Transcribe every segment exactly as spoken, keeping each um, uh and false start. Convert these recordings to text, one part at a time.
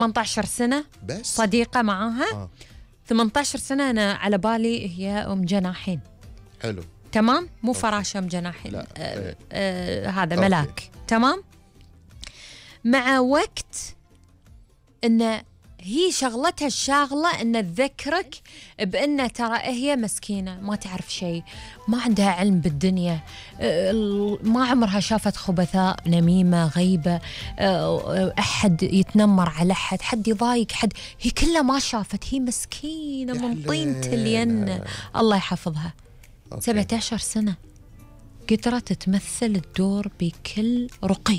ثمانية عشر سنة بس صديقة معاها. آه. ثمانية عشر سنة أنا على بالي هي أم جناحين. حلو. تمام، مو فراشة أم جناحين. لا. آه آه هذا أوكي. ملاك. تمام. مع وقت إن هي شغلتها الشاغلة إن تذكرك بأن ترى هي مسكينة ما تعرف شيء، ما عندها علم بالدنيا، ما عمرها شافت خبثاء، نميمة، غيبة، أحد يتنمر على أحد، حد يضايق حد، هي كلها ما شافت. هي مسكينة من طينة الين، الله يحفظها. سبعة عشر سنة قدرت تمثل الدور بكل رقي.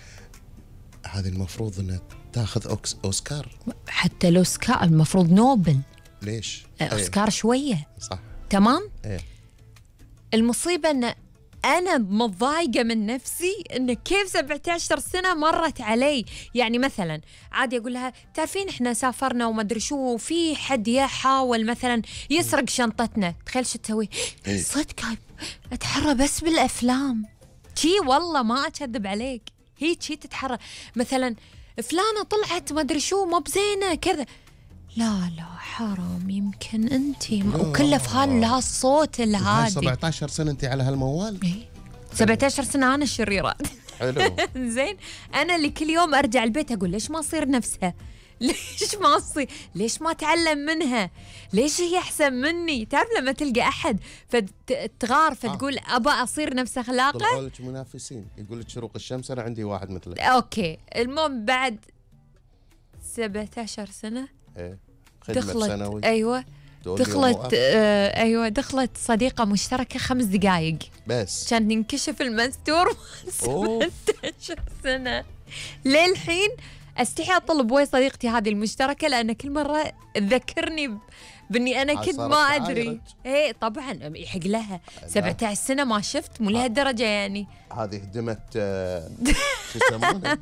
هذه المفروض انها تاخذ أوكس أوسكار. حتى الأوسكار المفروض نوبل. ليش؟ أوسكار شوية. صح. تمام؟ ايه. المصيبة أن أنا متضايقة من نفسي أن كيف سبعة عشر سنة مرت علي. يعني مثلا عادي أقول لها تعرفين إحنا سافرنا وما أدري شو، وفي حد يحاول مثلا يسرق شنطتنا، تخيل شو تسوي؟ صدق أتحرى بس بالأفلام شي، والله ما أكذب عليك، هي شي تتحرى. مثلا فلانة طلعت ما أدري شو مو بزينة كذا، لا لا حرام يمكن أنتي، وكله في هالصوت الهادي. سبعة عشر سنة أنت على هالموال؟ إيه سبعة عشر سنة أنا الشريرة. حلو. زين، أنا اللي كل يوم أرجع البيت أقول ليش ما أصير نفسها؟ ليش ما أصير؟ ليش ما أتعلم منها؟ ليش هي أحسن مني؟ تعرف لما تلقى أحد فتغار فتقول آه. أبى أصير نفس أخلاقه؟ طلعوا لك منافسين يقول لك شروق الشمس أنا عندي واحد مثلك. أوكي، المهم بعد سبعة عشر سنة إيه دخلت ثانوي. أيوة دخلت آه أيوة دخلت صديقة مشتركة خمس دقايق بس كان ينكشف المستور. سبعة عشر سنة للحين استحي اطلب وين صديقتي هذه المشتركه، لان كل مره تذكرني باني انا كنت ما ادري. ايه طبعا يحق لها. سبعة عشر سنه ما شفت، مو لهالدرجه يعني. هذه هدمت شو يسمونه.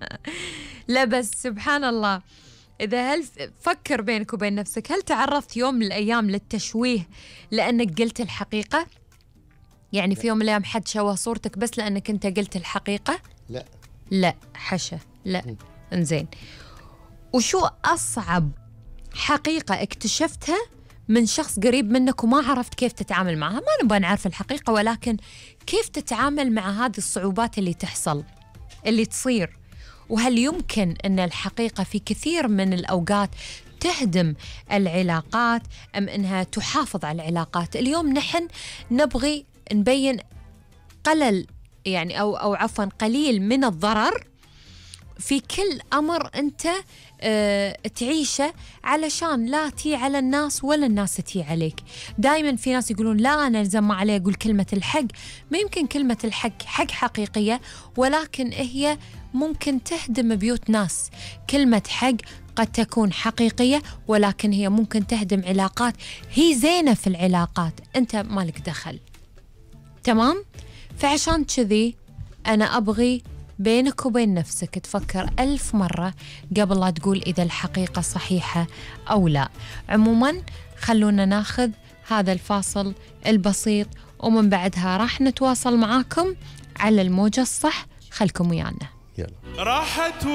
لا بس سبحان الله، اذا هل فكر بينك وبين نفسك، هل تعرضت يوم من الايام للتشويه لانك قلت الحقيقه؟ يعني في يوم من الايام حد شوه صورتك بس لانك انت قلت الحقيقه؟ لا لا حشا لا. انزين، وشو أصعب حقيقة اكتشفتها من شخص قريب منك وما عرفت كيف تتعامل معها؟ ما نبغى نعرف الحقيقة، ولكن كيف تتعامل مع هذه الصعوبات اللي تحصل اللي تصير، وهل يمكن أن الحقيقة في كثير من الأوقات تهدم العلاقات أم أنها تحافظ على العلاقات؟ اليوم نحن نبغي نبين قلل يعني أو أو عفوا قليل من الضرر في كل أمر أنت اه تعيشه، علشان لا تي على الناس ولا الناس تي عليك. دائما في ناس يقولون لا أنا لازم ما علي أقول كلمة الحق. ما يمكن كلمة الحق حق حقيقية، ولكن هي ممكن تهدم بيوت ناس. كلمة حق قد تكون حقيقية، ولكن هي ممكن تهدم علاقات هي زينة في العلاقات أنت مالك دخل. تمام؟ فعشان كذي أنا أبغي بينك وبين نفسك تفكر ألف مرة قبل لا تقول إذا الحقيقة صحيحة أو لا. عموما خلونا ناخذ هذا الفاصل البسيط، ومن بعدها راح نتواصل معاكم على الموجة الصح. خلكم ويانا. يلا. راحت